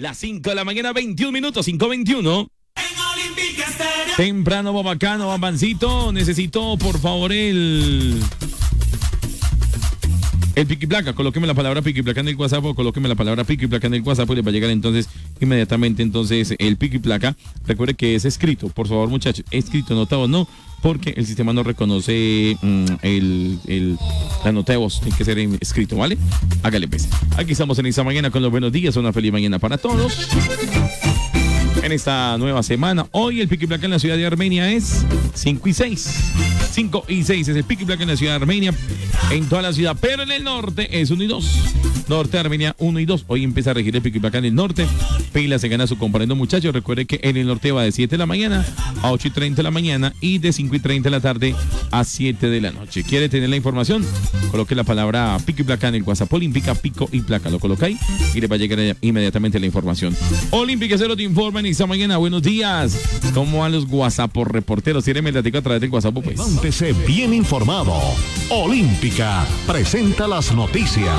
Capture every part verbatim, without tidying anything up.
Las cinco de la mañana, veintiún minutos, cinco veintiuno. Temprano, babacano, bambancito. Necesito, por favor, el... El pico y placa, colóqueme la palabra pico y placa en el WhatsApp o colóqueme la palabra pico y placa en el WhatsApp y le va a llegar entonces inmediatamente entonces el pico y placa. Recuerde que es escrito, por favor muchachos, escrito, anotado no, porque el sistema no reconoce mmm, el, el, la nota de voz, tiene que ser escrito, ¿vale? Hágale pues. Aquí estamos en esta mañana con los buenos días, una feliz mañana para todos. En esta nueva semana, hoy el pico y placa en la ciudad de Armenia es cinco y seis. cinco y seis es el pico y placa en la ciudad de Armenia, en toda la ciudad, pero en el norte es uno y dos. Norte de Armenia uno y dos. Hoy empieza a regir el pico y placa en el norte. Pila se gana su comparendo, muchachos. Recuerde que en el norte va de siete de la mañana a ocho y treinta de la mañana y de cinco y treinta de la tarde a siete de la noche. ¿Quiere tener la información? Coloque la palabra pico y placa en el WhatsApp Olímpica, pico y placa. Lo coloca ahí y le va a llegar inmediatamente la información. Olímpica Cero te informa en esta mañana. Buenos días. ¿Cómo van los WhatsApp reporteros? Tírenme el datico a través del WhatsApp, pues. Mántese bien informado. Olímpica presenta las noticias.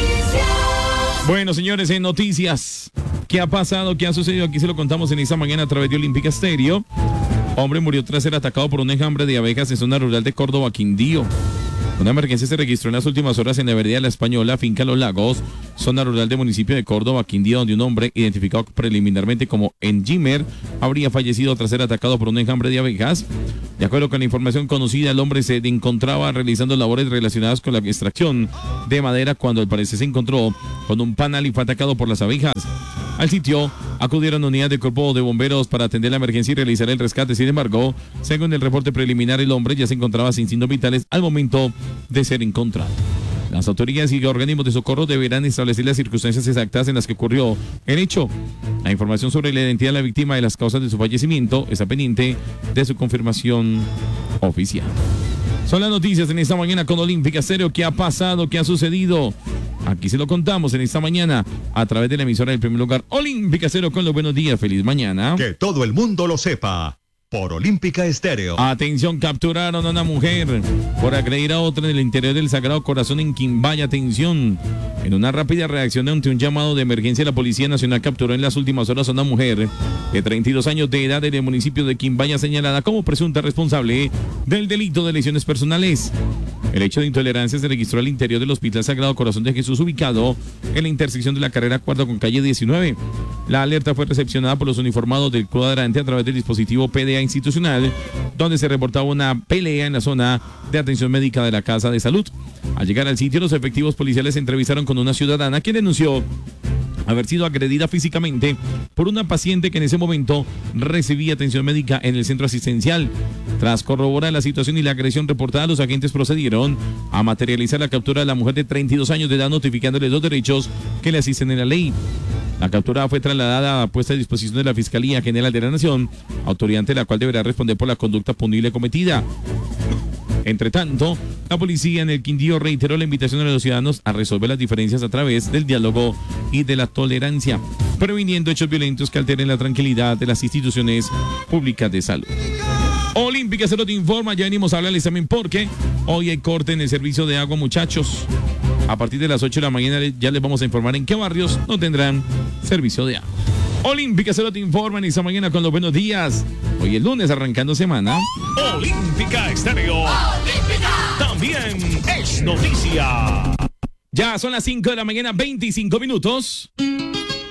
Bueno, señores, en noticias, ¿qué ha pasado? ¿Qué ha sucedido? Aquí se lo contamos en esta mañana a través de Olímpica Estéreo. Hombre murió tras ser atacado por un enjambre de abejas en zona rural de Córdoba, Quindío. Una emergencia se registró en las últimas horas en la vereda La Española, finca Los Lagos, zona rural del municipio de Córdoba, Quindío, donde un hombre, identificado preliminarmente como Enjimer, habría fallecido tras ser atacado por un enjambre de abejas. De acuerdo con la información conocida, el hombre se encontraba realizando labores relacionadas con la extracción de madera cuando al parecer se encontró con un panal y fue atacado por las abejas. Al sitio acudieron unidades del cuerpo de bomberos para atender la emergencia y realizar el rescate. Sin embargo, según el reporte preliminar, el hombre ya se encontraba sin signos vitales al momento de ser encontrado. Las autoridades y organismos de socorro deberán establecer las circunstancias exactas en las que ocurrió el hecho. La información sobre la identidad de la víctima y las causas de su fallecimiento está pendiente de su confirmación oficial. Son las noticias en esta mañana con Olímpica Estéreo. ¿Qué ha pasado? ¿Qué ha sucedido? Aquí se lo contamos en esta mañana a través de la emisora del primer lugar Olímpica Estéreo con los buenos días. Feliz mañana. Que todo el mundo lo sepa. Por Olímpica Estéreo. Atención, capturaron a una mujer por agredir a otra en el interior del Sagrado Corazón en Quimbaya. Atención. En una rápida reacción ante un llamado de emergencia, la Policía Nacional capturó en las últimas horas a una mujer de treinta y dos años de edad en el municipio de Quimbaya, señalada como presunta responsable del delito de lesiones personales. El hecho de intolerancia se registró al interior del Hospital Sagrado Corazón de Jesús, ubicado en la intersección de la carrera cuarta con calle diecinueve. La alerta fue recepcionada por los uniformados del cuadrante a través del dispositivo P D A institucional, donde se reportaba una pelea en la zona de atención médica de la Casa de Salud. Al llegar al sitio, los efectivos policiales se entrevistaron con una ciudadana quien denunció haber sido agredida físicamente por una paciente que en ese momento recibía atención médica en el centro asistencial. Tras corroborar la situación y la agresión reportada, los agentes procedieron a materializar la captura de la mujer de treinta y dos años de edad, notificándole los derechos que le asisten en la ley. La captura fue trasladada a puesta a disposición de la Fiscalía General de la Nación, autoridad ante la cual deberá responder por la conducta punible cometida. Entre tanto, la policía en el Quindío reiteró la invitación a los ciudadanos a resolver las diferencias a través del diálogo y de la tolerancia, previniendo hechos violentos que alteren la tranquilidad de las instituciones públicas de salud. Olímpica Cero te informa, ya venimos a hablarles también porque hoy hay corte en el servicio de agua, muchachos. A partir de las ocho de la mañana ya les vamos a informar en qué barrios no tendrán servicio de agua. Olímpica Cero te informa en esta mañana con los buenos días. Hoy es lunes, arrancando semana. Olímpica Estéreo. Olímpica. También es noticia. Ya son las cinco de la mañana, veinticinco minutos.